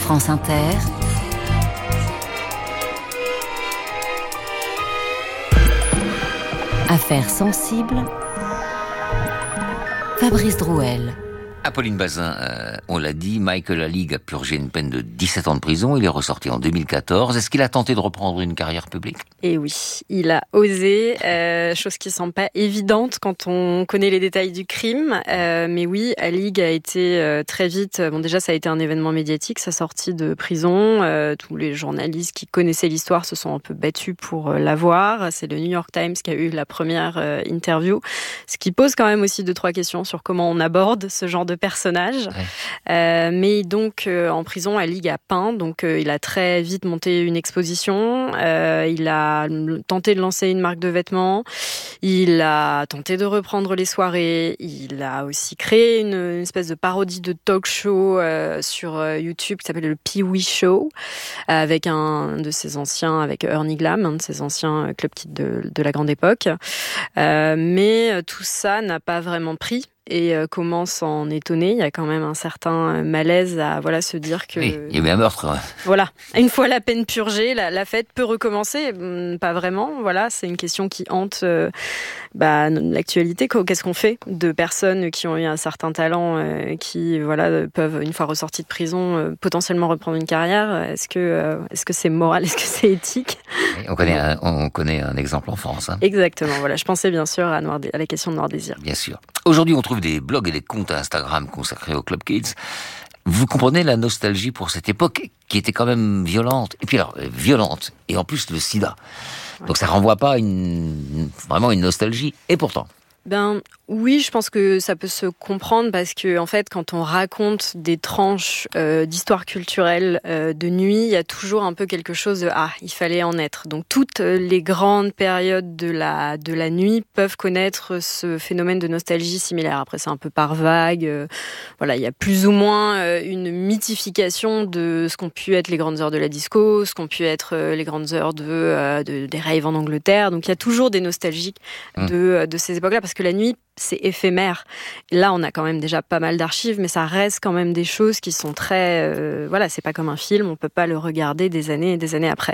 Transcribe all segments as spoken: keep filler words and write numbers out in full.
France Inter, Affaires sensibles, Fabrice Drouel. Apolline Bazin, euh, on l'a dit, Michael Alig a purgé une peine de dix-sept ans de prison. Il est ressorti en deux mille quatorze. Est-ce qu'il a tenté de reprendre une carrière publique ? Eh oui, il a osé, euh, chose qui semble pas évidente quand on connaît les détails du crime. Euh, mais oui, Alig a été euh, très vite... Bon, déjà, ça a été un événement médiatique, sa sortie de prison. Euh, tous les journalistes qui connaissaient l'histoire se sont un peu battus pour euh, la voir. C'est le New York Times qui a eu la première euh, interview. Ce qui pose quand même aussi deux, trois questions sur comment on aborde ce genre de personnage. Ouais. Euh, mais donc, euh, en prison, Alig a peint. Donc, euh, il a très vite monté une exposition. Euh, il a tenté de lancer une marque de vêtements. Il a tenté de reprendre les soirées. Il a aussi créé une, une espèce de parodie de talk show euh, sur euh, YouTube qui s'appelle le Pee-wee Show, avec un de ses anciens, avec Ernie Glam, un de ses anciens club kids de, de la grande époque. Euh, mais tout ça n'a pas vraiment pris. Et euh, commence à en étonner. Il y a quand même un certain malaise à voilà, se dire que... Oui, il y a eu un meurtre. Ouais. Voilà. Une fois la peine purgée, la, la fête peut recommencer. Pas vraiment. Voilà, c'est une question qui hante euh, bah, l'actualité. Qu'est-ce qu'on fait de personnes qui ont eu un certain talent, euh, qui voilà, peuvent, une fois ressorties de prison, euh, potentiellement reprendre une carrière ? Est-ce que, euh, est-ce que c'est moral ? Est-ce que c'est éthique ? Oui, on, connaît un, on connaît un exemple en France. Hein. Exactement. Voilà. Je pensais bien sûr à, Noir, à la question de Noir Désir. Bien sûr. Aujourd'hui, on trouve des blogs et des comptes Instagram consacrés au Club Kids. Vous comprenez la nostalgie pour cette époque qui était quand même violente. Et puis alors, violente. Et en plus, le sida. Ouais. Donc ça renvoie pas une, vraiment une nostalgie. Et pourtant... Ben oui, je pense que ça peut se comprendre parce que en fait, quand on raconte des tranches euh, d'histoire culturelle euh, de nuit, il y a toujours un peu quelque chose de ah, il fallait en être. Donc toutes les grandes périodes de la de la nuit peuvent connaître ce phénomène de nostalgie similaire. Après, c'est un peu par vague. Euh, voilà, il y a plus ou moins euh, une mythification de ce qu'ont pu être les grandes heures de la disco, ce qu'ont pu être euh, les grandes heures de, euh, de des raves en Angleterre. Donc il y a toujours des nostalgiques mmh. de de ces époques-là. Parce que la nuit, c'est éphémère. Là, on a quand même déjà pas mal d'archives, mais ça reste quand même des choses qui sont très... Euh, voilà, c'est pas comme un film, on peut pas le regarder des années et des années après.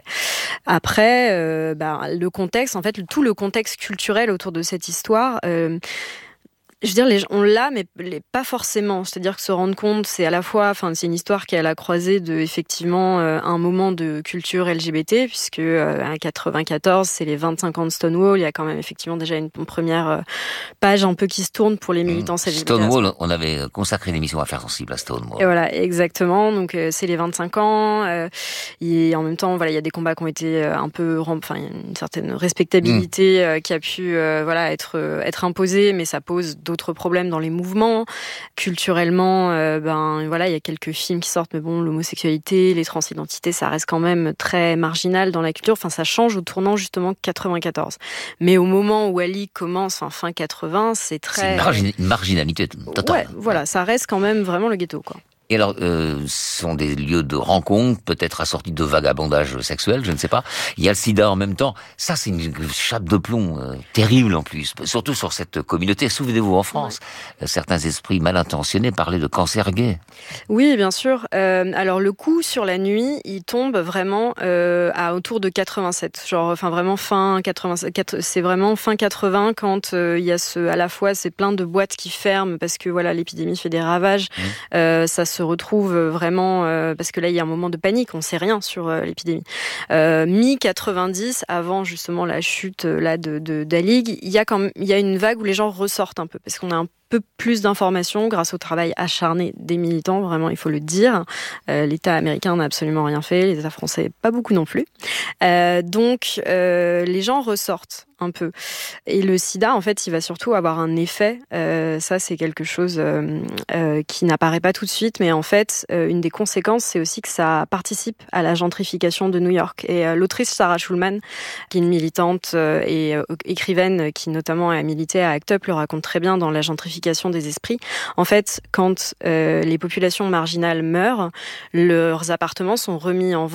Après, euh, bah, le contexte, en fait, tout le contexte culturel autour de cette histoire... Euh, Je veux dire, les, on l'a, mais les, pas forcément. C'est-à-dire que se rendre compte, c'est à la fois, enfin, c'est une histoire qui est à la croisée de, effectivement, euh, un moment de culture L G B T, puisque euh, en quatre-vingt-quatorze, c'est les vingt-cinq ans de Stonewall. Il y a quand même effectivement déjà une, une première euh, page un peu qui se tourne pour les militants L G B T. Stonewall, on avait consacré une émission à Affaires sensibles à Stonewall. Et voilà, exactement. Donc euh, c'est les vingt-cinq ans. Euh, et en même temps, voilà, il y a des combats qui ont été un peu, enfin, une certaine respectabilité mmh. euh, qui a pu, euh, voilà, être être imposée, mais ça pose d'autres problèmes dans les mouvements. Culturellement, euh, ben voilà, il y a quelques films qui sortent, mais bon, l'homosexualité, les transidentités, ça reste quand même très marginal dans la culture. Enfin, ça change au tournant justement quatre-vingt-quatorze. Mais au moment où Ali commence, en fin quatre-vingts, c'est très... C'est une, margin- une marginalité totale. Ouais, voilà, ça reste quand même vraiment le ghetto, quoi. Et alors, euh, ce sont des lieux de rencontre, peut-être assortis de vagabondage sexuel, je ne sais pas. Il y a le sida en même temps. Ça, c'est une chape de plomb euh, terrible en plus, surtout sur cette communauté. Souvenez-vous, en France, ouais. certains esprits mal intentionnés parlaient de cancer gay. Oui, bien sûr. Euh, alors, le coup sur la nuit, il tombe vraiment euh, à autour de quatre-vingt-sept. Genre, enfin, vraiment fin quatre-vingt-sept. C'est vraiment fin quatre-vingts quand euh, il y a ce, à la fois, c'est plein de boîtes qui ferment parce que voilà, l'épidémie fait des ravages. Mmh. Euh, ça se retrouve vraiment, euh, parce que là, il y a un moment de panique, on ne sait rien sur euh, l'épidémie. Euh, mi quatre-vingt-dix, avant justement la chute euh, là, de, de, d'Alig, il y a quand même, il y a une vague où les gens ressortent un peu, parce qu'on a un peu plus d'informations grâce au travail acharné des militants, vraiment, il faut le dire. Euh, L'État américain n'a absolument rien fait, les États français, pas beaucoup non plus. Euh, donc, euh, les gens ressortent un peu. Et le sida, en fait, il va surtout avoir un effet. Euh, ça, c'est quelque chose euh, euh, qui n'apparaît pas tout de suite, mais en fait, euh, une des conséquences, c'est aussi que ça participe à la gentrification de New York. Et euh, l'autrice Sarah Schulman, qui est une militante euh, et euh, écrivaine qui notamment a milité à ACT UP, le raconte très bien dans la gentrification des esprits. En fait, quand euh, les populations marginales meurent, leurs appartements sont remis en vente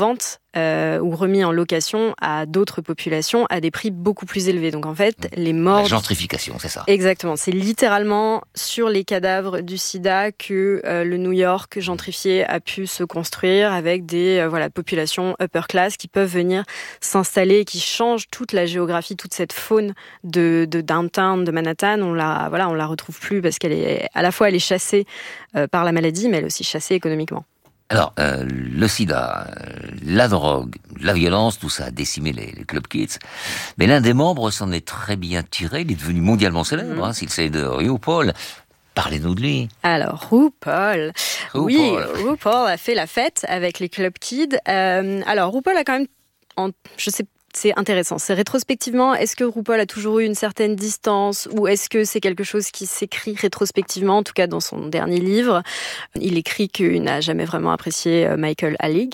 euh, ou remis en location à d'autres populations à des prix beaucoup plus élevés. Donc en fait, les morts... La gentrification, c'est ça. Exactement. C'est littéralement sur les cadavres du sida que euh, le New York gentrifié a pu se construire avec des euh, voilà, populations upper class qui peuvent venir s'installer et qui changent toute la géographie, toute cette faune de, de downtown, de Manhattan. On la, voilà, on la retrouve plus parce qu'elle est, à la fois, elle est chassée euh, par la maladie, mais elle est aussi chassée économiquement. Alors, euh, le sida, la drogue, la violence, tout ça a décimé les, les club kids. Mais l'un des membres s'en est très bien tiré. Il est devenu mondialement célèbre, mmh. hein, s'il s'agit de RuPaul. Parlez-nous de lui. Alors, RuPaul. RuPaul. Oui, RuPaul a fait la fête avec les club kids. Euh, alors, RuPaul a quand même, en, je sais c'est intéressant. C'est rétrospectivement, est-ce que RuPaul a toujours eu une certaine distance ou est-ce que c'est quelque chose qui s'écrit rétrospectivement, en tout cas dans son dernier livre. Il écrit qu'il n'a jamais vraiment apprécié Michael Alig.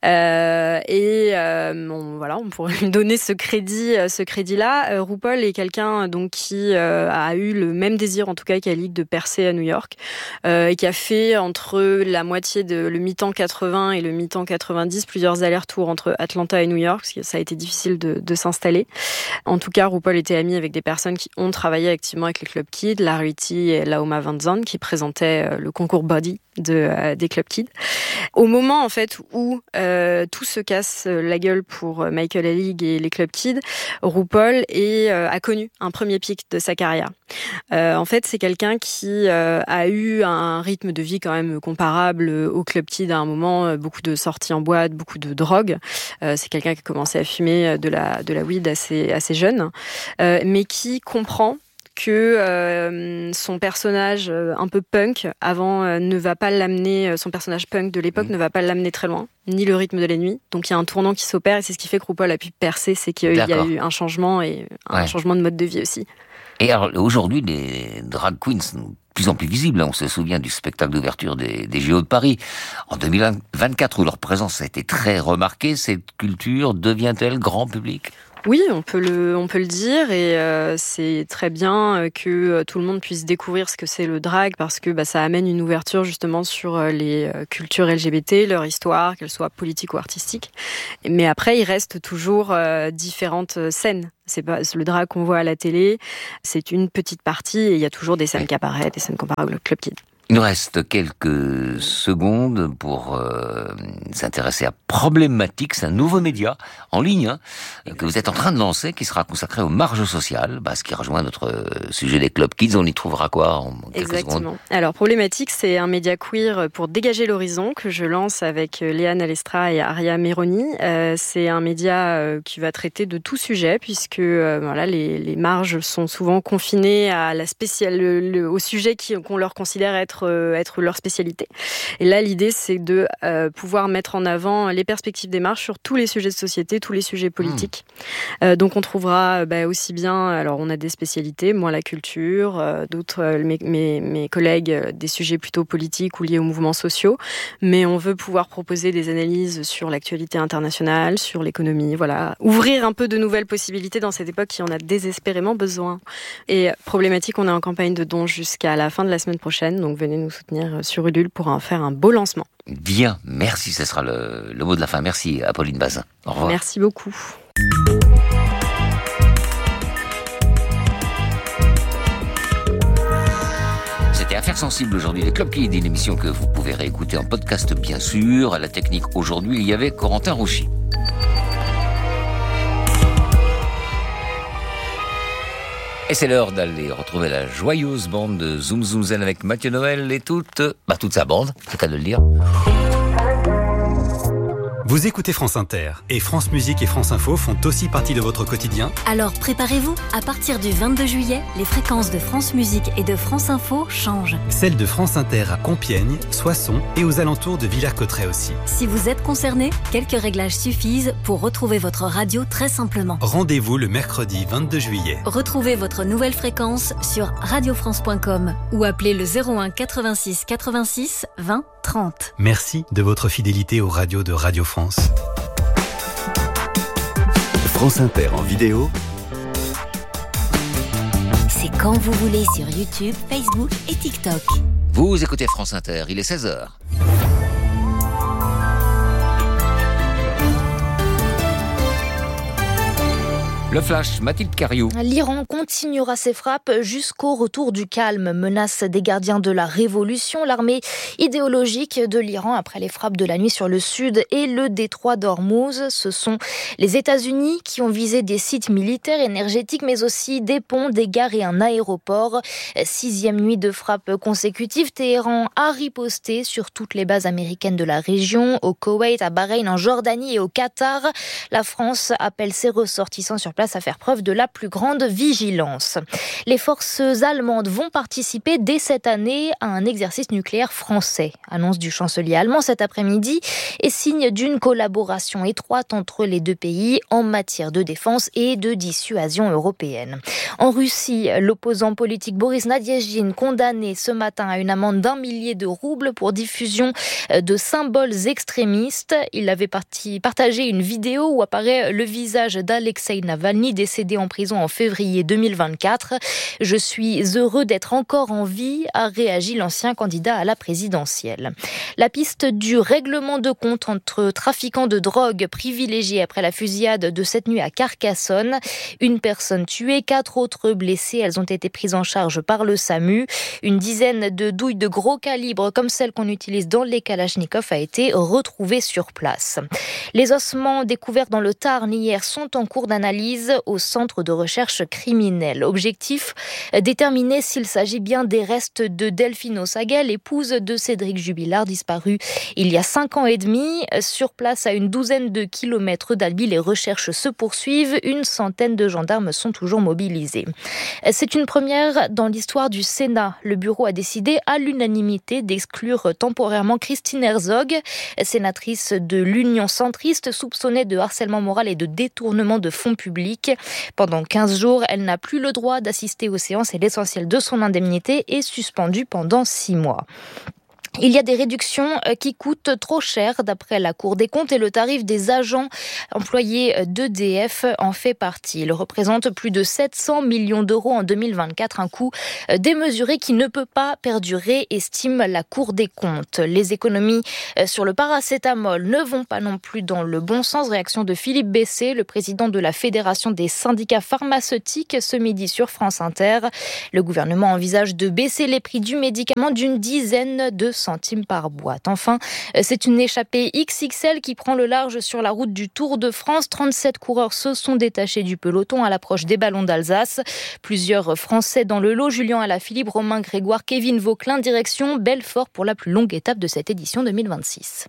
Euh, et euh, on, voilà, on pourrait lui donner ce crédit, ce crédit-là. Euh, RuPaul est quelqu'un donc qui euh, a eu le même désir, en tout cas qu'Alig, de percer à New York euh, et qui a fait entre la moitié de le mi-temps quatre-vingts et le mi-temps quatre-vingt-dix plusieurs allers-retours entre Atlanta et New York, parce que ça a été difficile De, de s'installer. En tout cas, RuPaul était ami avec des personnes qui ont travaillé activement avec les club kids, Larity et Laoma Van Zandt, qui présentaient le concours Body de, euh, des club kids. Au moment en fait où euh, tout se casse la gueule pour Michael Alig et les club kids, RuPaul est, euh, a connu un premier pic de sa carrière. Euh, en fait, c'est quelqu'un qui euh, a eu un rythme de vie quand même comparable au club kids à un moment, beaucoup de sorties en boîte, beaucoup de drogue. Euh, c'est quelqu'un qui a commencé à fumer de la de la weed assez assez jeune, euh, mais qui comprend que euh, son personnage euh, un peu punk avant euh, ne va pas l'amener, son personnage punk de l'époque mmh. ne va pas l'amener très loin, ni le rythme de la nuit. Donc il y a un tournant qui s'opère et c'est ce qui fait que RuPaul a pu percer, c'est qu'il D'accord. y a eu un changement et un ouais. changement de mode de vie aussi. Et alors aujourd'hui, les drag queens sont de plus en plus visibles. On se souvient du spectacle d'ouverture des, des J O de Paris en deux mille vingt-quatre où leur présence a été très remarquée. Cette culture devient-elle grand public ? Oui, on peut le, on peut le dire et euh, c'est très bien que euh, tout le monde puisse découvrir ce que c'est le drag parce que bah, ça amène une ouverture justement sur euh, les euh, cultures L G B T, leur histoire, qu'elles soient politiques ou artistiques. Mais après, il reste toujours euh, différentes scènes. C'est pas le drag qu'on voit à la télé, c'est une petite partie et il y a toujours des scènes qui apparaissent, des scènes comparables au Club Kid. Il nous reste quelques secondes pour euh, s'intéresser à Problématique, un nouveau média en ligne hein, que vous êtes en train de lancer, qui sera consacré aux marges sociales, bah, ce qui rejoint notre sujet des club kids. On y trouvera quoi en quelques Exactement. secondes ? Alors Problématique, c'est un média queer pour dégager l'horizon que je lance avec Léane Alestra et Aria Meroni. Euh, c'est un média euh, qui va traiter de tout sujet puisque euh, voilà, les, les marges sont souvent confinées à la spéciale, le, le, au sujet qui, qu'on leur considère être être leur spécialité. Et là, l'idée, c'est de euh, pouvoir mettre en avant les perspectives des marges sur tous les sujets de société, tous les sujets politiques. Mmh. Euh, donc, on trouvera bah, aussi bien, alors on a des spécialités, moi la culture, euh, d'autres, euh, mes, mes, mes collègues, euh, des sujets plutôt politiques ou liés aux mouvements sociaux, mais on veut pouvoir proposer des analyses sur l'actualité internationale, sur l'économie, voilà, ouvrir un peu de nouvelles possibilités dans cette époque qui en a désespérément besoin. Et Problématique, on est en campagne de dons jusqu'à la fin de la semaine prochaine, donc venez nous soutenir sur Ulule pour en faire un beau lancement. Bien, merci, ce sera le, le mot de la fin. Merci Apolline Bazin. Au revoir. Merci beaucoup. C'était Affaires sensibles aujourd'hui, les Club Kids, une émission que vous pouvez réécouter en podcast bien sûr. À la technique aujourd'hui, il y avait Corentin Rouchy. Et c'est l'heure d'aller retrouver la joyeuse bande de Zoom Zoom Zen avec Mathieu Noël et toute, bah toute sa bande, c'est le cas de le dire. Vous écoutez France Inter et France Musique et France Info font aussi partie de votre quotidien. Alors préparez-vous, à partir du vingt-deux juillet, les fréquences de France Musique et de France Info changent. Celles de France Inter à Compiègne, Soissons et aux alentours de Villers-Cotterêts aussi. Si vous êtes concerné, quelques réglages suffisent pour retrouver votre radio très simplement. Rendez-vous le mercredi vingt-deux juillet. Retrouvez votre nouvelle fréquence sur radio france point com ou appelez le zéro un quatre-vingt-six quatre-vingt-six vingt trente. Merci de votre fidélité aux radios de Radio France. France Inter en vidéo. C'est quand vous voulez sur YouTube, Facebook et TikTok. Vous écoutez France Inter, il est seize heures. Le flash, Mathilde Cariou. L'Iran continuera ses frappes jusqu'au retour du calme. Menace des gardiens de la révolution, l'armée idéologique de l'Iran après les frappes de la nuit sur le sud et le détroit d'Ormuz. Ce sont les États-Unis qui ont visé des sites militaires énergétiques, mais aussi des ponts, des gares et un aéroport. Sixième nuit de frappes consécutives, Téhéran a riposté sur toutes les bases américaines de la région, au Koweït, à Bahreïn, en Jordanie et au Qatar. La France appelle ses ressortissants sur place à faire preuve de la plus grande vigilance. Les forces allemandes vont participer dès cette année à un exercice nucléaire français. Annonce du chancelier allemand cet après-midi et signe d'une collaboration étroite entre les deux pays en matière de défense et de dissuasion européenne. En Russie, l'opposant politique Boris Nadezhdin condamné ce matin à une amende d'un millier de roubles pour diffusion de symboles extrémistes. Il avait parti, partagé une vidéo où apparaît le visage d'Alexei Navalny, décédé en prison en février deux mille vingt-quatre. « Je suis heureux d'être encore en vie », a réagi l'ancien candidat à la présidentielle. La piste du règlement de compte entre trafiquants de drogue privilégiée après la fusillade de cette nuit à Carcassonne. Une personne tuée, quatre autres blessées. Elles ont été prises en charge par le SAMU. Une dizaine de douilles de gros calibre, comme celles qu'on utilise dans les Kalachnikov, a été retrouvée sur place. Les ossements découverts dans le Tarn hier sont en cours d'analyse au centre de recherche criminelle. Objectif, déterminer s'il s'agit bien des restes de Delphine Ossagel, épouse de Cédric Jubilard, disparu il y a cinq ans et demi. Sur place, à une douzaine de kilomètres d'Albi, les recherches se poursuivent. Une centaine de gendarmes sont toujours mobilisés. C'est une première dans l'histoire du Sénat. Le bureau a décidé à l'unanimité d'exclure temporairement Christine Herzog, sénatrice de l'Union centriste, soupçonnée de harcèlement moral et de détournement de fonds publics. Pendant quinze jours, elle n'a plus le droit d'assister aux séances et l'essentiel de son indemnité est suspendu pendant six mois. Il y a des réductions qui coûtent trop cher d'après la Cour des comptes et le tarif des agents employés d'E D F en fait partie. Il représente plus de sept cents millions d'euros en deux mille vingt-quatre, un coût démesuré qui ne peut pas perdurer, estime la Cour des comptes. Les économies sur le paracétamol ne vont pas non plus dans le bon sens. Réaction de Philippe Bessé, le président de la Fédération des syndicats pharmaceutiques, ce midi sur France Inter. Le gouvernement envisage de baisser les prix du médicament d'une dizaine de centimes par boîte. Enfin, c'est une échappée X X L qui prend le large sur la route du Tour de France. trente-sept coureurs se sont détachés du peloton à l'approche des Ballons d'Alsace. Plusieurs Français dans le lot, Julien Alaphilippe, Romain Grégoire, Kevin Vauquelin, direction Belfort pour la plus longue étape de cette édition deux mille vingt-six.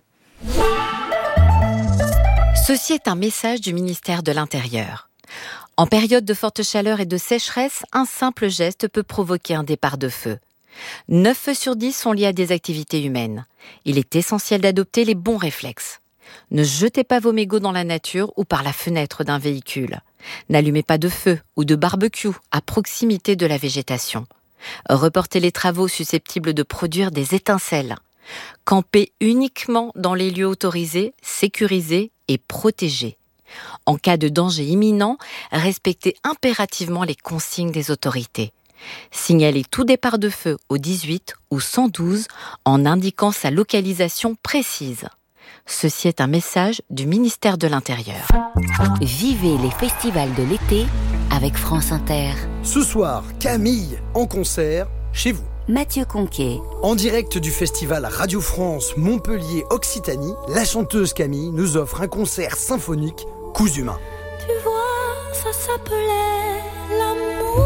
Ceci est un message du ministère de l'Intérieur. En période de forte chaleur et de sécheresse, un simple geste peut provoquer un départ de feu. neuf feux sur dix sont liés à des activités humaines. Il est essentiel d'adopter les bons réflexes. Ne jetez pas vos mégots dans la nature ou par la fenêtre d'un véhicule. N'allumez pas de feu ou de barbecue à proximité de la végétation. Reportez les travaux susceptibles de produire des étincelles. Campez uniquement dans les lieux autorisés, sécurisés et protégés. En cas de danger imminent, respectez impérativement les consignes des autorités. Signalez tout départ de feu au dix-huit ou cent douze en indiquant sa localisation précise. Ceci est un message du ministère de l'Intérieur. Vivez les festivals de l'été avec France Inter. Ce soir, Camille en concert chez vous. Mathieu Conquet. En direct du festival Radio France Montpellier Occitanie, la chanteuse Camille nous offre un concert symphonique Coups humains. Tu vois, ça s'appelait l'amour.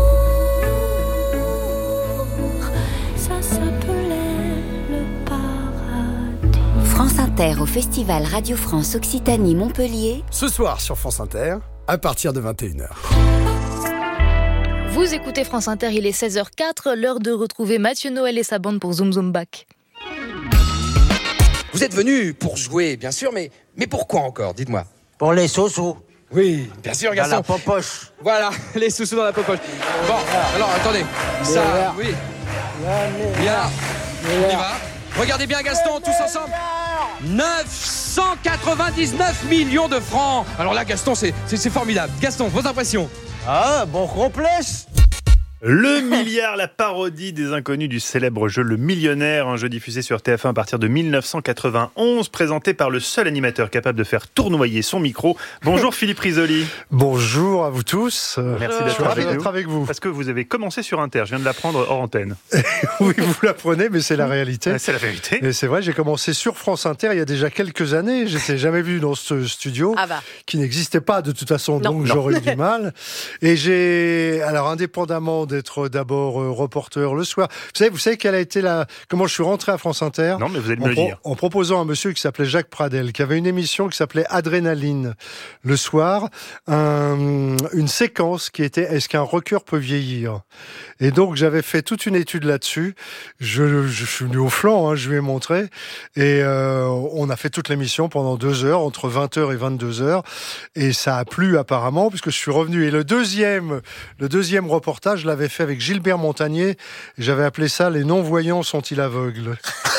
Ça s'appelait le paradis. France Inter au festival Radio France Occitanie Montpellier. Ce soir sur France Inter, à partir de vingt et une heures. Vous écoutez France Inter, il est seize heures quatre, l'heure de retrouver Mathieu Noël et sa bande pour Zoom Zoom Back. Vous êtes venus pour jouer, bien sûr, mais, mais pourquoi encore, dites-moi? Pour les sous-sous. Oui, bien sûr, Gaston. Dans la popoche. Voilà, les sous-sous dans la popoche. Bon, alors attendez, ça, oui. Bien, on y va. Regardez bien, Gaston, tous ensemble. neuf cent quatre-vingt-dix-neuf millions de francs. Alors là, Gaston, c'est, c'est, c'est formidable. Gaston, vos impressions? Ah, bon complexe. Le milliard, la parodie des inconnus du célèbre jeu Le Millionnaire, un jeu diffusé sur T F un à partir de mille neuf cent quatre-vingt-onze, présenté par le seul animateur capable de faire tournoyer son micro. Bonjour Philippe Risoli. Bonjour à vous tous. Merci d'être avec, nous. avec vous. Parce que vous avez commencé sur Inter, je viens de l'apprendre hors antenne. Oui, vous l'apprenez, mais c'est la réalité. Ouais, c'est la vérité. Et c'est vrai, j'ai commencé sur France Inter il y a déjà quelques années. Je n'étais jamais vu dans ce studio, ah bah. qui n'existait pas de toute façon, non. donc non. j'aurais eu du mal. Et j'ai, alors indépendamment d'être d'abord euh, reporter le soir. Vous savez, vous savez quelle a été la, comment je suis rentré à France Inter ? Non, mais vous allez me le pro... dire. En proposant à un monsieur qui s'appelait Jacques Pradel, qui avait une émission qui s'appelait Adrénaline le soir, un... une séquence qui était Est-ce qu'un rocker peut vieillir ? Et donc j'avais fait toute une étude là-dessus. Je, je suis venu au flanc, hein, je lui ai montré, et euh, on a fait toute l'émission pendant deux heures, entre vingt heures et vingt-deux heures, et ça a plu apparemment puisque je suis revenu. Et le deuxième, le deuxième reportage, je l'avais fait avec Gilbert Montagnier. J'avais appelé ça « Les non-voyants sont-ils aveugles ?»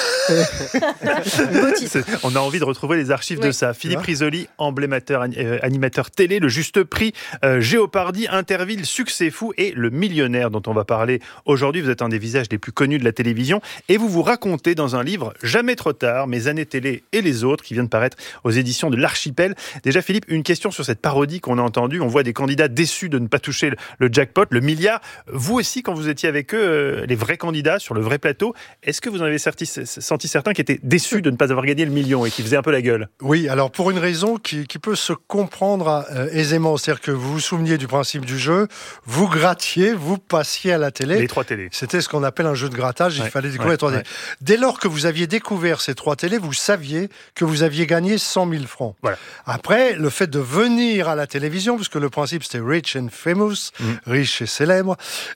On a envie de retrouver les archives oui. de ça. Philippe Risoli, emblémateur, euh, animateur télé, le Juste Prix, euh, Géopardy, Interville, Succès Fou et Le Millionnaire dont on va parler aujourd'hui. Vous êtes un des visages les plus connus de la télévision et vous vous racontez dans un livre Jamais trop tard, mes années télé et les autres, qui vient de paraître aux éditions de l'Archipel. Déjà Philippe, une question sur cette parodie qu'on a entendue. On voit des candidats déçus de ne pas toucher le jackpot, le milliard. Vous aussi, quand vous étiez avec eux, euh, les vrais candidats sur le vrai plateau, est-ce que vous en avez senti, senti certains qui étaient déçus de ne pas avoir gagné le million et qui faisaient un peu la gueule? Oui, alors pour une raison qui, qui peut se comprendre euh, aisément, c'est-à-dire que vous vous souveniez du principe du jeu, vous grattiez, vous passiez à la télé. Les trois télés. C'était ce qu'on appelle un jeu de grattage, ouais, il fallait découvrir ouais, les trois ouais. télés. Dès lors que vous aviez découvert ces trois télés, vous saviez que vous aviez gagné cent mille francs. Voilà. Après, le fait de venir à la télévision, puisque le principe c'était rich and famous, mmh. riche et célèbre,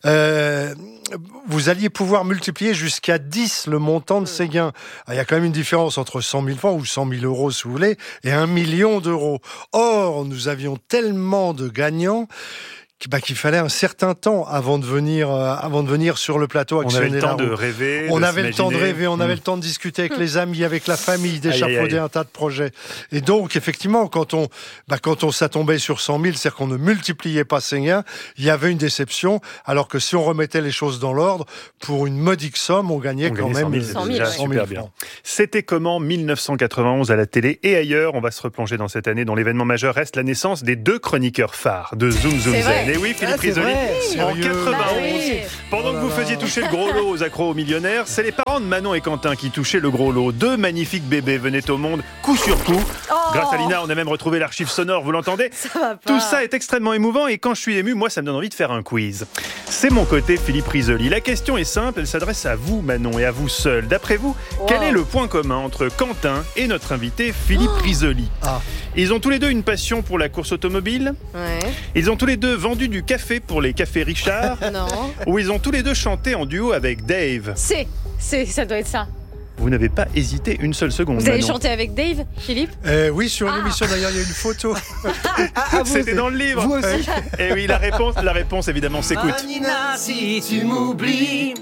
euh, vous alliez pouvoir multiplier jusqu'à dix le montant de ces gains. Il y a quand même une différence entre cent mille francs ou cent mille euros si vous voulez et un million d'euros. Or, nous avions tellement de gagnants Bah, qu'il fallait un certain temps avant de venir, euh, avant de venir sur le plateau actionner. On avait le temps de rêver. On de avait le temps de rêver, on mmh. avait le temps de discuter avec les amis, avec la famille, d'échafauder un tas de projets. Et donc, effectivement, quand on, bah, quand on s'atombait sur cent mille, c'est-à-dire qu'on ne multipliait pas ses gains, il y avait une déception, alors que si on remettait les choses dans l'ordre, pour une modique somme, on gagnait on quand même cent mille, cent mille bien. C'était comment mille neuf cent quatre-vingt-onze à la télé et ailleurs? On va se replonger dans cette année dont l'événement majeur reste la naissance des deux chroniqueurs phares de Zoom Zoom Zen. Et oui, Philippe ah, Risoli, en quatre-vingt-onze, bah oui. pendant oh que vous faisiez toucher le gros lot aux accros aux millionnaires, c'est les parents de Manon et Quentin qui touchaient le gros lot. Deux magnifiques bébés venaient au monde, coup sur coup. Oh. Grâce à Lina, on a même retrouvé l'archive sonore, vous l'entendez? ça Tout ça est extrêmement émouvant et quand je suis ému, moi, ça me donne envie de faire un quiz. C'est mon côté Philippe Risoli. La question est simple, elle s'adresse à vous, Manon, et à vous seul. D'après vous, wow. quel est le point commun entre Quentin et notre invité Philippe oh. Risoli? ah. Ils ont tous les deux une passion pour la course automobile. Ouais. Ils ont tous les deux vendu du café pour les cafés Richard. Non. Ou ils ont tous les deux chanté en duo avec Dave. C'est, c'est, ça doit être ça. Vous n'avez pas hésité une seule seconde. Vous avez Manon. chanté avec Dave, Philippe? euh, Oui, sur une ah. émission d'ailleurs, il y a une photo. ah, C'était dans le livre. Vous aussi. Et oui, la réponse, la réponse évidemment, s'écoute. Ah, Nina, si tu m'oublies,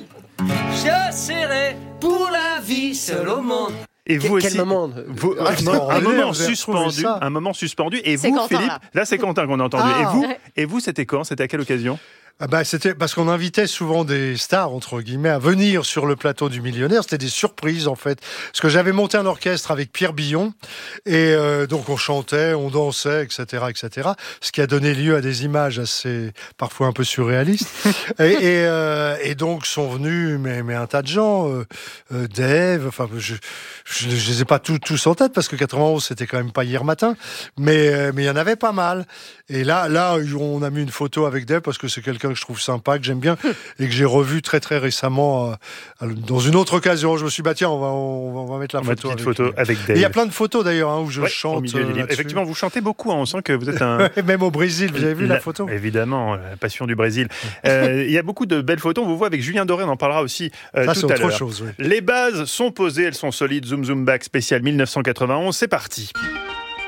je serai pour la vie seul au monde. Et vous Quel aussi, moment vous, ah, non, un, moment suspendu, un moment suspendu. Et vous, Quentin, Philippe, là, là c'est Quentin qu'on a entendu. Ah. Et vous, et vous, c'était quand? C'était à quelle occasion? Ah bah c'était parce qu'on invitait souvent des stars, entre guillemets, à venir sur le plateau du Millionnaire. C'était des surprises, en fait. Parce que j'avais monté un orchestre avec Pierre Billon. Et euh, donc, on chantait, on dansait, et cetera, et cetera. Ce qui a donné lieu à des images assez, parfois un peu surréalistes. et, et, euh, et donc, sont venus mais, mais un tas de gens. Euh, euh, Dave, enfin, je je ne les ai pas tous, tous en tête, parce que quatre-vingt-onze, c'était quand même pas hier matin. Mais mais il y en avait pas mal. Et là, là, on a mis une photo avec Dave, parce que c'est quelqu'un que je trouve sympa, que j'aime bien, et que j'ai revu très très récemment euh, dans une autre occasion. Je me suis dit, bah tiens, on va, on va, on va mettre la on photo, avec, photo avec Dave. Il y a plein de photos d'ailleurs, hein, où je ouais, chante. Euh, Effectivement, vous chantez beaucoup, hein, on sent que vous êtes un... Même au Brésil, vous avez vu la, la photo? Évidemment, la passion du Brésil. euh, il y a beaucoup de belles photos, on vous voit avec Julien Doré, on en parlera aussi euh, Ça, tout c'est à autre l'heure. chose, oui. Les bases sont posées, elles sont solides. Zoom Zoom Back spécial mille neuf cent quatre-vingt-onze, c'est parti.